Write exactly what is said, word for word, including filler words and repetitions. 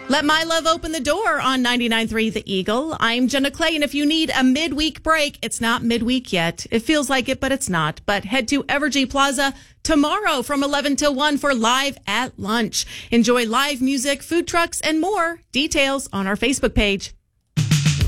Let My Love open the door on ninety-nine point three The Eagle. I'm Jenna Clay, and if you need a midweek break, it's not midweek yet. It feels like it, but it's not. But head to Evergy Plaza tomorrow from eleven till one for Live at Lunch. Enjoy live music, food trucks, and more. Details on our Facebook page.